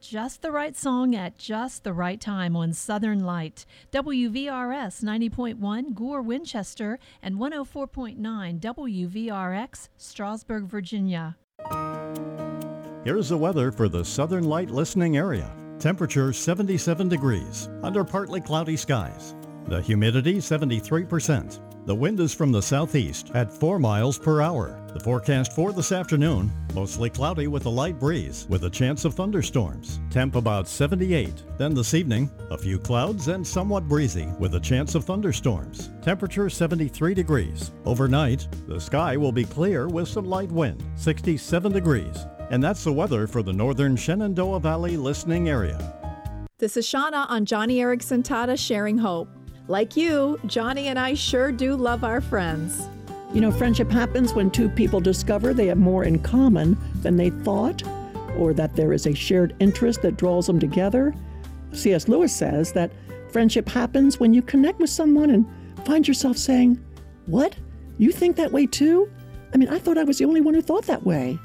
Just the right song at just the right time on Southern Light. WVRS 90.1 Gore, Winchester, and 104.9 WVRX, Strasburg, Virginia. Here's the weather for the Southern Light listening area. Temperature 77 degrees, under partly cloudy skies. The humidity 73%. The wind is from the southeast at 4 miles per hour. The forecast for this afternoon, mostly cloudy with a light breeze with a chance of thunderstorms. Temp about 78. Then this evening, a few clouds and somewhat breezy with a chance of thunderstorms. Temperature 73 degrees. Overnight, the sky will be clear with some light wind, 67 degrees. And that's the weather for the northern Shenandoah Valley listening area. This is Shauna on Johnny Erickson Tata Sharing Hope. Like you, Johnny and I sure do love our friends. You know, friendship happens when two people discover they have more in common than they thought, or that there is a shared interest that draws them together. C.S. Lewis says that friendship happens when you connect with someone and find yourself saying, "What? You think that way too? I mean, I thought I was the only one who thought that way."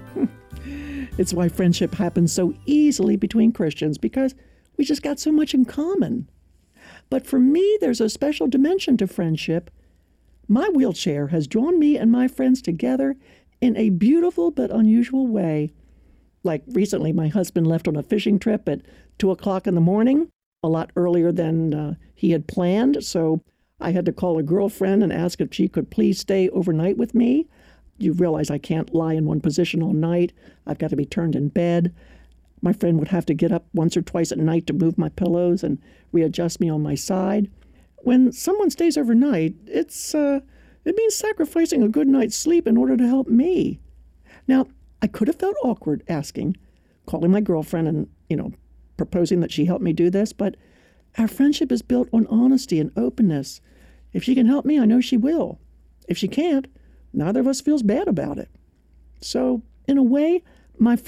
It's why friendship happens so easily between Christians, because we just got so much in common. But for me, there's a special dimension to friendship. My wheelchair has drawn me and my friends together in a beautiful but unusual way. Like recently, my husband left on a fishing trip at 2 o'clock in the morning, a lot earlier than he had planned, so I had to call a girlfriend and ask if she could please stay overnight with me. You realize I can't lie in one position all night. I've got to be turned in bed. My friend would have to get up once or twice at night to move my pillows and readjust me on my side. When someone stays overnight, it means sacrificing a good night's sleep in order to help me. Now, I could have felt awkward calling my girlfriend and, proposing that she help me do this, but our friendship is built on honesty and openness. If she can help me, I know she will. If she can't, neither of us feels bad about it. So, in a way, my